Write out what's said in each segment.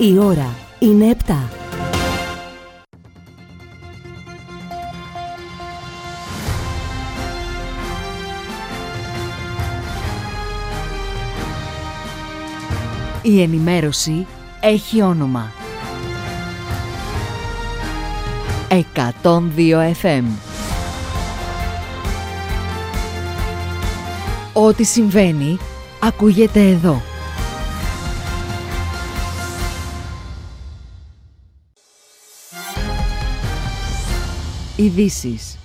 Η ώρα είναι 7. Η ενημέρωση έχει όνομα. 102 FM. Ό,τι συμβαίνει, ακούγεται εδώ. Ειδήσεις.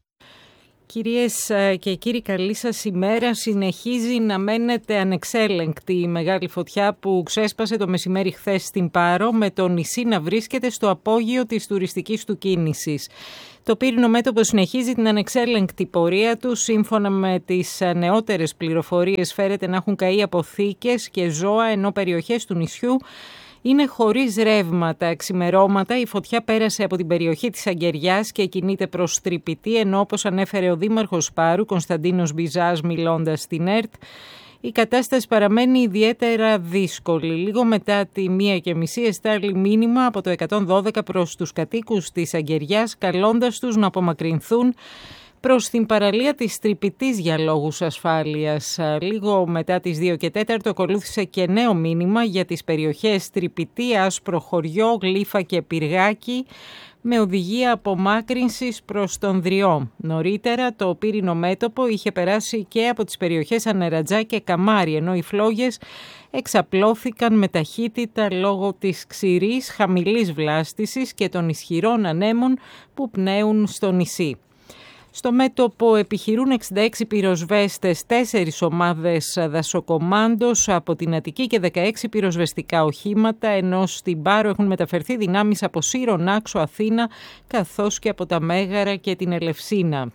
Κυρίες και κύριοι, καλή σας ημέρα. Συνεχίζει να μένεται ανεξέλεγκτη η μεγάλη φωτιά που ξέσπασε το μεσημέρι χθες στην Πάρο, με το νησί να βρίσκεται στο απόγειο της τουριστικής του κίνησης. Το πύρινο μέτωπο συνεχίζει την ανεξέλεγκτη πορεία του. Σύμφωνα με τις νεότερες πληροφορίες, φέρεται να έχουν καεί αποθήκες και ζώα, ενώ περιοχές του νησιού είναι χωρίς ρεύματα. Ξημερώματα η φωτιά πέρασε από την περιοχή της Αγγεριάς και κινείται προς Τρυπητή, ενώ όπως ανέφερε ο Δήμαρχος Πάρου, Κωνσταντίνος Μπιζάς, μιλώντας στην ΕΡΤ, η κατάσταση παραμένει ιδιαίτερα δύσκολη. Λίγο μετά τη 1:30 εστάλει μήνυμα από το 112 προς τους κατοίκους της Αγγεριάς, καλώντας τους να απομακρυνθούν προς την παραλία της Τρυπητής για λόγους ασφάλειας. Λίγο μετά τις 2:04 ακολούθησε και νέο μήνυμα για τις περιοχές Τρυπητή, Άσπρο Χωριό, Γλύφα και Πυργάκι, με οδηγία απομάκρυνσης προς τον Δριό. Νωρίτερα το πύρινο μέτωπο είχε περάσει και από τις περιοχές Ανερατζά και Καμάρι, ενώ οι φλόγες εξαπλώθηκαν με ταχύτητα λόγω της ξηρής χαμηλής βλάστησης και των ισχυρών ανέμων που πνέουν στο νησί. Στο μέτωπο επιχειρούν 66 πυροσβέστες, 4 ομάδες δασοκομάντος από την Αττική και 16 πυροσβεστικά οχήματα, ενώ στην Πάρο έχουν μεταφερθεί δυνάμεις από Σύρο, Νάξο, Αθήνα, καθώς και από τα Μέγαρα και την Ελευσίνα.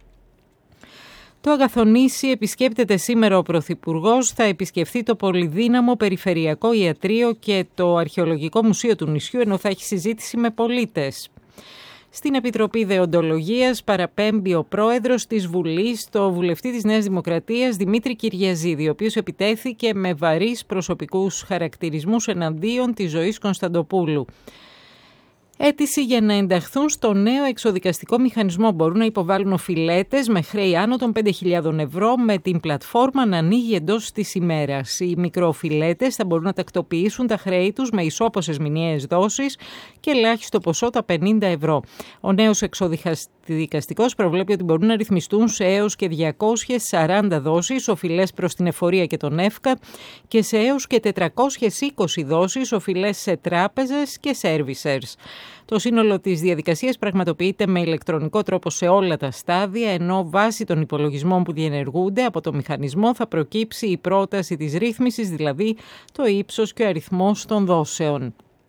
Το Αγαθονήσι επισκέπτεται σήμερα ο Πρωθυπουργός, θα επισκεφθεί το πολυδύναμο Περιφερειακό Ιατρείο και το Αρχαιολογικό Μουσείο του νησιού, ενώ θα έχει συζήτηση με πολίτες. Στην Επιτροπή Δεοντολογίας παραπέμπει ο πρόεδρος της Βουλής, το βουλευτή της Νέας Δημοκρατίας Δημήτρη Κυριαζίδη, ο οποίος επιτέθηκε με βαρύς προσωπικούς χαρακτηρισμούς εναντίον της Ζωής Κωνσταντοπούλου. Αίτηση για να ενταχθούν στο νέο εξοδικαστικό μηχανισμό μπορούν να υποβάλουν οφειλέτες με χρέη άνω των 5.000 ευρώ, με την πλατφόρμα να ανοίγει εντός της ημέρας. Οι μικροοφειλέτες θα μπορούν να τακτοποιήσουν τα χρέη τους με ισόποσες μηνιαίες δόσεις και ελάχιστο ποσό τα 50 ευρώ. Ο νέος εξοδικαστικός προβλέπει ότι μπορούν να ρυθμιστούν σε έως και 240 δόσεις οφειλές προς την εφορία και τον ΕΦΚΑ και σε έως και 420 δόσεις οφειλές σε τράπεζες και servicers. Το σύνολο της διαδικασίας πραγματοποιείται με ηλεκτρονικό τρόπο σε όλα τα στάδια, ενώ βάσει των υπολογισμών που διενεργούνται από το μηχανισμό θα προκύψει η πρόταση της ρύθμισης, δηλαδή το ύψος και ο αριθμός των δόσεων.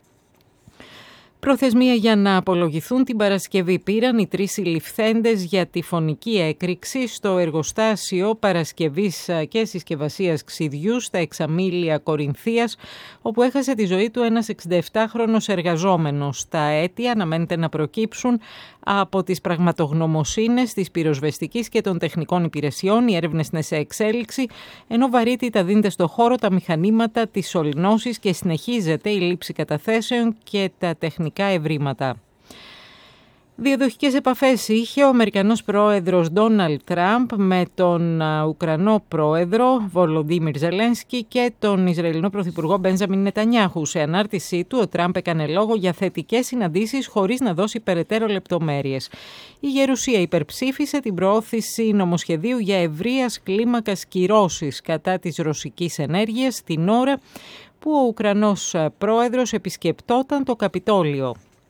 Προθεσμία για να απολογηθούν την Παρασκευή πήραν οι 3 συλληφθέντες για τη φωνική έκρηξη στο εργοστάσιο παρασκευής και συσκευασίας ξυδιού στα Εξαμήλια Κορινθίας, όπου έχασε τη ζωή του ένας 67χρονος εργαζόμενος. Τα αίτια αναμένεται να προκύψουν από τις πραγματογνωμοσύνες της πυροσβεστικής και των τεχνικών υπηρεσιών. Οι έρευνες είναι σε εξέλιξη, ενώ βαρύτητα δίνεται στο χώρο τα μηχανήματα της σωληνώσης και συνεχίζεται η λήψη καταθέσεων και τα τεχνικά ευρήματα. Διαδοχικές επαφές είχε ο Αμερικανός πρόεδρος Ντόναλντ Τραμπ με τον Ουκρανό πρόεδρο Βολοντίμιρ Ζελένσκι και τον Ισραηλινό πρωθυπουργό Μπένζαμιν Νετανιάχου. Σε ανάρτησή του, ο Τραμπ έκανε λόγο για θετικές συναντήσεις χωρίς να δώσει περαιτέρω λεπτομέρειες. Η Γερουσία υπερψήφισε την προώθηση νομοσχεδίου για ευρείας κλίμακας κυρώσεις κατά της ρωσικής ενέργειας την ώρα που ο Ουκρανός πρόεδρος επισκεπτόταν το Καπιτόλιο.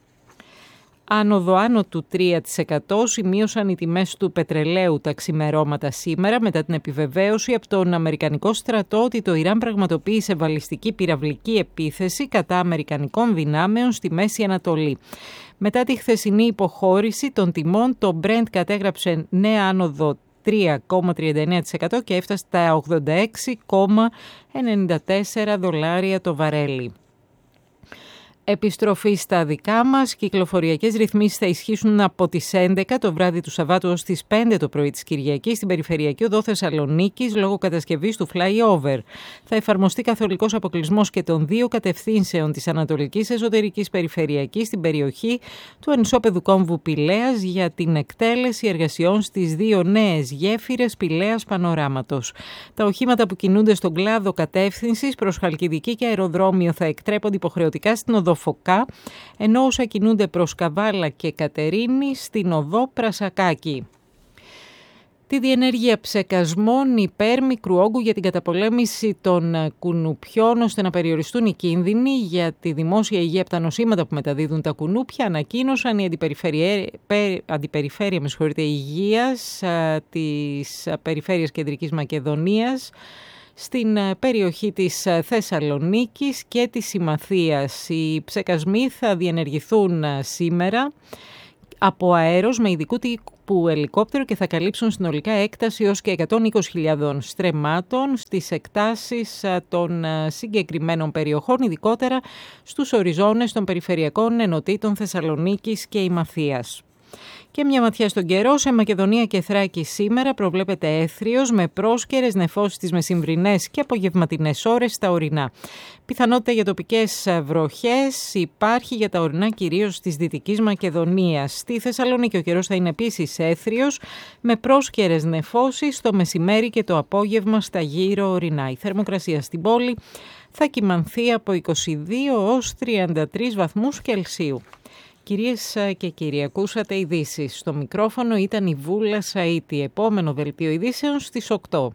Άνοδο άνω του 3% σημείωσαν οι τιμές του πετρελαίου τα ξημερώματα σήμερα, μετά την επιβεβαίωση από τον Αμερικανικό στρατό ότι το Ιράν πραγματοποίησε βαλιστική πυραυλική επίθεση κατά αμερικανικών δυνάμεων στη Μέση Ανατολή. Μετά τη χθεσινή υποχώρηση των τιμών, το Brent κατέγραψε νέα άνοδο 3,39% και έφτασε στα $86,94 το βαρέλι. Επιστροφή στα δικά μας. Κυκλοφοριακές ρυθμίσεις θα ισχύσουν από τις 11 το βράδυ του Σαββάτου ως τις 5 το πρωί της Κυριακής στην περιφερειακή οδό Θεσσαλονίκης λόγω κατασκευής του flyover. Θα εφαρμοστεί καθολικός αποκλεισμός και των δύο κατευθύνσεων της Ανατολικής Εσωτερικής Περιφερειακής στην περιοχή του ενισόπεδου κόμβου Πηλαίας για την εκτέλεση εργασιών στις δύο νέες γέφυρες Πηλαίας Πανοράματος. Τα οχήματα που κινούνται στον κλάδο κατεύθυνσης προς Χαλκιδική και αεροδρόμιο θα εκτρέπονται υποχρεωτικά στην οδό Φωκά, ενώ όσα κινούνται προς Καβάλα και Κατερίνη στην οδό Πρασακάκη. Τη διενέργεια ψεκασμών υπέρμικρου όγκου για την καταπολέμηση των κουνουπιών ώστε να περιοριστούν οι κίνδυνοι για τη δημόσια υγεία από τα νοσήματα που μεταδίδουν τα κουνούπια ανακοίνωσαν η Αντιπεριφέρεια Υγείας της Περιφέρειας Κεντρικής Μακεδονίας στην περιοχή της Θεσσαλονίκης και της Ημαθίας. Οι ψεκασμοί θα διενεργηθούν σήμερα από αέρος με ειδικού τύπου ελικόπτερο και θα καλύψουν συνολικά έκταση έως και 120.000 στρεμμάτων στις εκτάσεις των συγκεκριμένων περιοχών, ειδικότερα στους οριζόνες των περιφερειακών ενωτήτων Θεσσαλονίκης και Ημαθίας. Και μια ματιά στον καιρό. Σε Μακεδονία και Θράκη σήμερα προβλέπεται έθριος με πρόσκαιρες νεφώσεις τις μεσημβρινές και απογευματινές ώρες στα ορεινά. Πιθανότητα για τοπικές βροχές υπάρχει για τα ορεινά κυρίως της Δυτικής Μακεδονίας. Στη Θεσσαλονίκη ο καιρός θα είναι επίσης έθριος με πρόσκαιρες νεφώσεις το μεσημέρι και το απόγευμα στα γύρω ορεινά. Η θερμοκρασία στην πόλη θα κυμανθεί από 22 ως 33 βαθμούς Κελσίου. Κυρίες και κύριοι, ακούσατε ειδήσεις. Στο μικρόφωνο ήταν η Βούλα Σαΐτη. Επόμενο δελτίο ειδήσεων στις 8.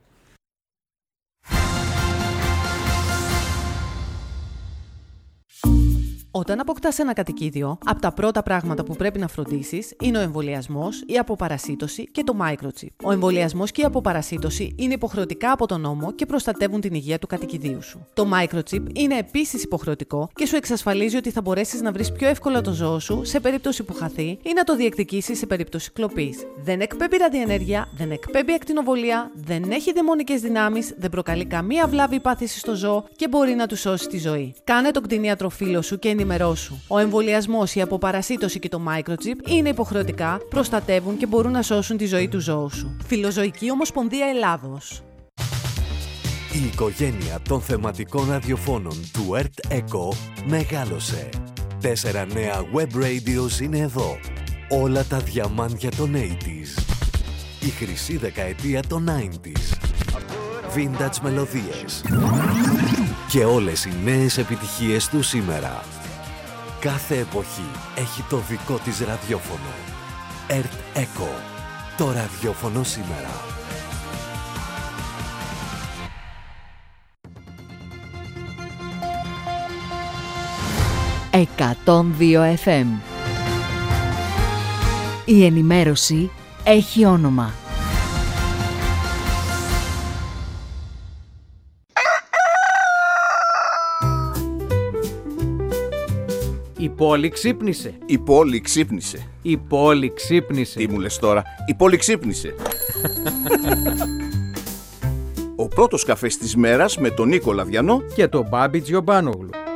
Όταν αποκτάς ένα κατοικίδιο, από τα πρώτα πράγματα που πρέπει να φροντίσεις είναι ο εμβολιασμός, η αποπαρασίτωση και το microchip. Ο εμβολιασμός και η αποπαρασίτωση είναι υποχρεωτικά από τον νόμο και προστατεύουν την υγεία του κατοικιδίου σου. Το microchip είναι επίσης υποχρεωτικό και σου εξασφαλίζει ότι θα μπορέσεις να βρεις πιο εύκολα το ζώο σου σε περίπτωση που χαθεί ή να το διεκδικήσεις σε περίπτωση κλοπής. Δεν εκπέμπει ραδιενέργεια, δεν εκπέμπει ακτινοβολία, δεν έχει δαιμονικές δυνάμεις, δεν προκαλεί καμία βλάβη ή πάθηση στο ζώο και μπορεί να του σώσει τη ζωή. Κάνε τον κτηνίατροφίλο σου και ενημερώσου. Ο εμβολιασμός, η αποπαρασίτωση και το microchip είναι υποχρεωτικά, προστατεύουν και μπορούν να σώσουν τη ζωή του ζώου σου. Φιλοζωική Ομοσπονδία Ελλάδος. Η οικογένεια των θεματικών ραδιοφώνων του Earth Echo μεγάλωσε. 4 νέα web radios είναι εδώ. Όλα τα διαμάντια των 80s. Η χρυσή δεκαετία των 90s. Vintage μελωδίες. Και όλες οι νέες επιτυχίες του σήμερα. Κάθε εποχή έχει το δικό της ραδιόφωνο. Earth Echo. Το ραδιόφωνο σήμερα. «102 FM». Η ενημέρωση έχει όνομα. Η πόλη ξύπνησε. Η πόλη ξύπνησε. Η πόλη ξύπνησε. Τι μου λες τώρα, η πόλη ξύπνησε. Ο πρώτος καφές της μέρας με τον Νίκο Λαδιανό και τον Μπάμπη Τζιομπάνογλου.